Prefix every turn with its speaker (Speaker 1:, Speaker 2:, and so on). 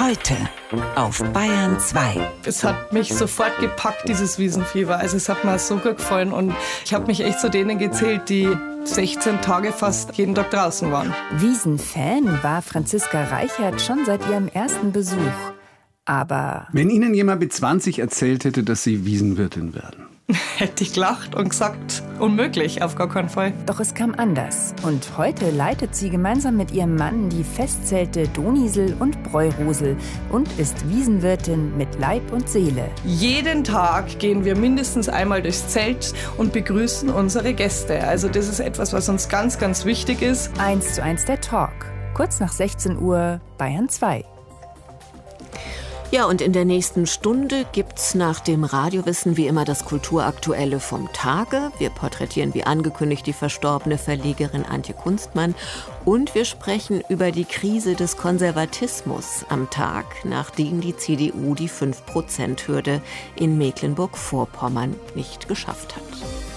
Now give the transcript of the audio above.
Speaker 1: Heute auf Bayern 2.
Speaker 2: Es hat mich sofort gepackt, dieses Wiesenfieber. Also es hat mir so gut gefallen und ich habe mich echt zu denen gezählt, die 16 Tage fast jeden Tag draußen waren.
Speaker 3: Wiesenfan war Franziska Reichert schon seit ihrem ersten Besuch. Aber
Speaker 4: wenn Ihnen jemand mit 20 erzählt hätte, dass Sie Wiesenwirtin werden?
Speaker 2: Hätte ich gelacht und gesagt, unmöglich, auf gar keinen Fall.
Speaker 3: Doch es kam anders. Und heute leitet sie gemeinsam mit ihrem Mann die Festzelte Donisel und Bräurosel und ist Wiesenwirtin mit Leib und Seele.
Speaker 2: Jeden Tag gehen wir mindestens einmal durchs Zelt und begrüßen unsere Gäste. Also das ist etwas, was uns ganz, ganz wichtig ist.
Speaker 3: 1:1 der Talk. Kurz nach 16 Uhr, Bayern 2.
Speaker 5: Ja, und in der nächsten Stunde gibt's nach dem Radiowissen wie immer das Kulturaktuelle vom Tage. Wir porträtieren wie angekündigt die verstorbene Verlegerin Antje Kunstmann. Und wir sprechen über die Krise des Konservatismus am Tag, nachdem die CDU die 5%-Hürde in Mecklenburg-Vorpommern nicht geschafft hat.